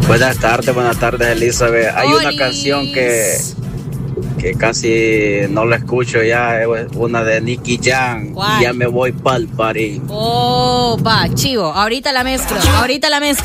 Buenas tardes, Elizabeth. Hay ¡Olis! una canción que casi no la escucho ya, es una de Nicky Jam. ¿Cuál? Ya me voy pa'l París. Oh, va, chivo. Ahorita la mezclo.